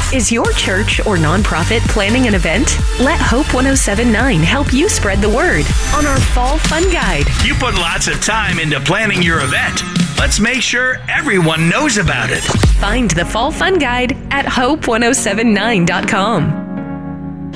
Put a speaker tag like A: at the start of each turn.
A: Is your church or nonprofit planning an event? Let Hope 1079 help you spread the word on our Fall Fun Guide.
B: You put lots of time into planning your event. Let's make sure everyone knows about it.
A: Find the Fall Fun Guide at hope1079.com.